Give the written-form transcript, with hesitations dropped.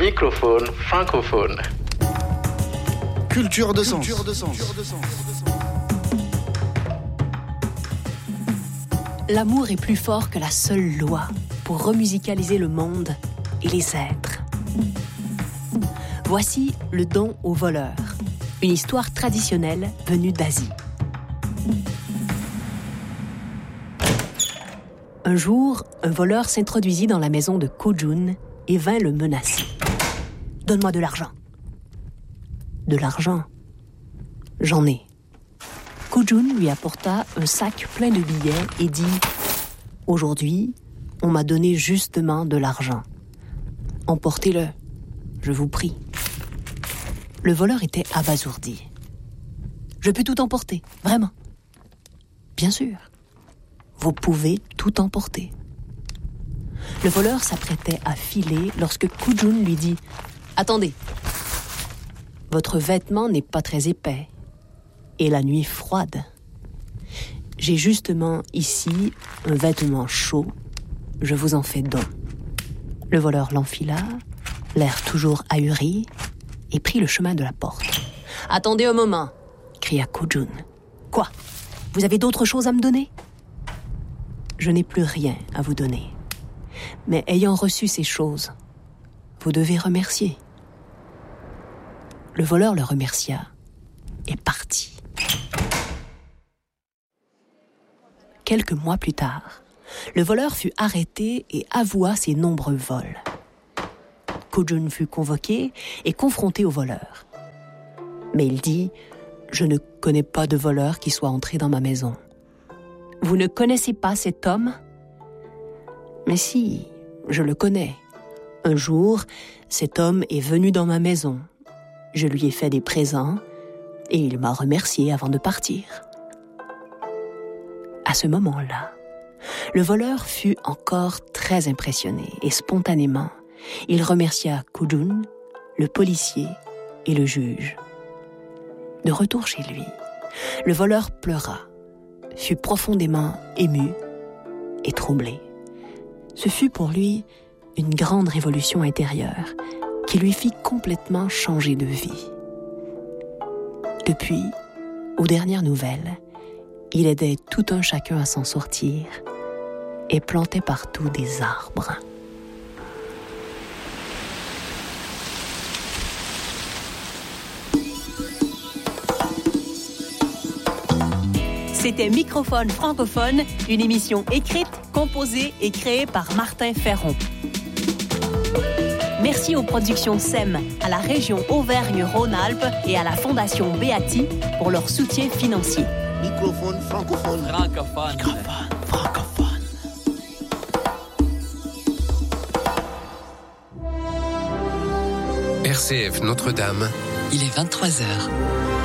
Microphone francophone. Culture de sens. L'amour est plus fort que la seule loi pour remusicaliser le monde et les êtres. Voici Le don au voleur, une histoire traditionnelle venue d'Asie. Un jour, un voleur s'introduisit dans la maison de Ko-jun et vint le menacer. « Donne-moi de l'argent. » « De l'argent ? J'en ai. » Ko-jun lui apporta un sac plein de billets et dit « Aujourd'hui, on m'a donné justement de l'argent. Emportez-le, je vous prie. » Le voleur était abasourdi. « Je peux tout emporter, vraiment. »« Bien sûr. Vous pouvez tout emporter. » Le voleur s'apprêtait à filer lorsque Ko-jun lui dit « Attendez. Votre vêtement n'est pas très épais. Et la nuit froide. J'ai justement ici un vêtement chaud. Je vous en fais don. » Le voleur l'enfila, l'air toujours ahuri, et prit le chemin de la porte. « Attendez un moment !» cria Ko-jun. « Quoi ? Vous avez d'autres choses à me donner ? » ?»« Je n'ai plus rien à vous donner. Mais ayant reçu ces choses, vous devez remercier. » Le voleur le remercia et partit. Quelques mois plus tard, le voleur fut arrêté et avoua ses nombreux vols. Ko-jun fut convoqué et confronté au voleur. Mais il dit « Je ne connais pas de voleur qui soit entré dans ma maison. »« Vous ne connaissez pas cet homme ? » ?»« Mais si, je le connais. Un jour, cet homme est venu dans ma maison. Je lui ai fait des présents et il m'a remercié avant de partir. » À ce moment-là, le voleur fut encore très impressionné et spontanément, il remercia Ko-jun, le policier et le juge. De retour chez lui, le voleur pleura, fut profondément ému et troublé. Ce fut pour lui une grande révolution intérieure qui lui fit complètement changer de vie. Depuis, aux dernières nouvelles, il aidait tout un chacun à s'en sortir et plantait partout des arbres. C'était Microphone francophone, une émission écrite, composée et créée par Martin Ferron. Merci aux productions SEM, à la région Auvergne-Rhône-Alpes et à la Fondation Beati pour leur soutien financier. Microphone francophone. Microphone francophone. RCF Notre-Dame. Il est 23h.